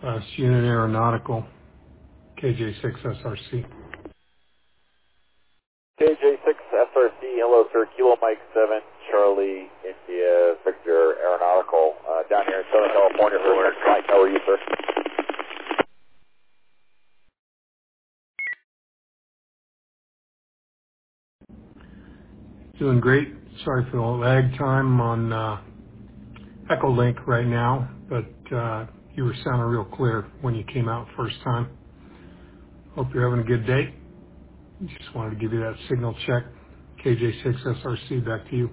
Last unit aeronautical, KJ6SRC. KJ6 SRC, hello sir, Kilo Mike 7, Charlie, India, Victor, Aeronautical, down here in Southern California for Mike. How are you, sir? Doing great. Sorry for the lag time on Echolink right now, but you were sounding real clear when you came out first time. Hope you're having a good day. Just wanted to give you that signal check. KJ6SRC, back to you.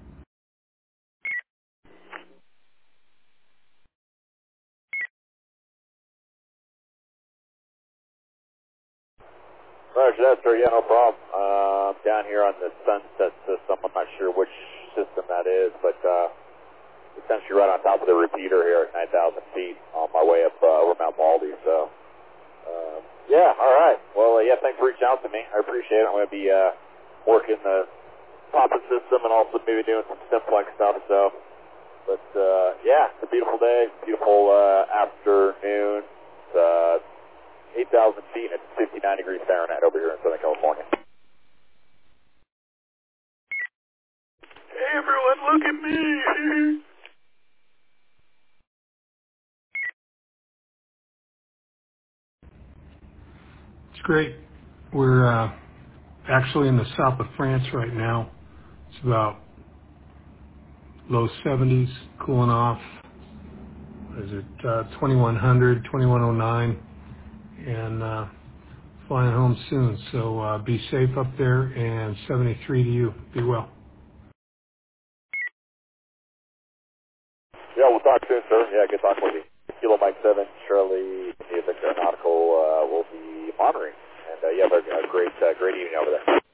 Roger that, sir. Yeah, no problem. Down here on the Sunset system, I'm not sure which system that is, but essentially right on top of the repeater here at 9,000 feet on my way up over Mount Baldy. So, yeah, all right. Well, yeah, thanks for reaching out to me. I appreciate it. I'm going to be working the Papa system and also maybe doing some Simplex stuff. So, but yeah, it's a beautiful day, beautiful afternoon. It's 8,000 feet and it's 59 degrees Fahrenheit over here in Southern California. Hey everyone, look at me! It's great. We're actually in the south of France right now. It's about low 70s, cooling off. What is it, 2100, 2109, and flying home soon. So be safe up there, and 73 to you. Be well. Yeah, we'll talk soon, sir. Yeah, good talking with you. Kilo Mike 7, Charlie, India Victor Aeronautical will be monitoring. And you have a great evening over there.